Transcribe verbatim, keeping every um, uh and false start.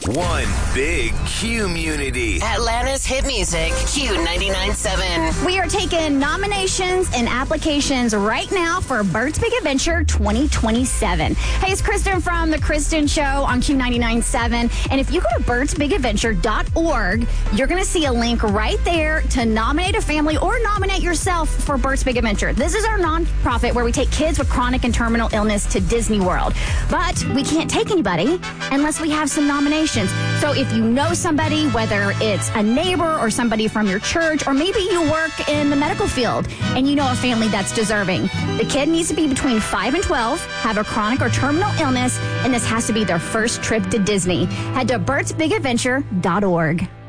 One big Q-munity. Atlanta's hit music, Q ninety-nine point seven. We are taking nominations and applications right now for Bert's Big Adventure twenty twenty-seven. Hey, it's Kristen from The Kristen Show on Q ninety-nine point seven. And if you go to birds big adventure dot org, you're going to see a link right there to nominate a family or nominate yourself for Bert's Big Adventure. This is our nonprofit where we take kids with chronic and terminal illness to Disney World. But we can't take anybody unless we have some nominations. So if you know somebody, whether it's a neighbor or somebody from your church, or maybe you work in the medical field and you know a family that's deserving. The kid needs to be between five and twelve, have a chronic or terminal illness, and this has to be their first trip to Disney. Head to birds big adventure dot org.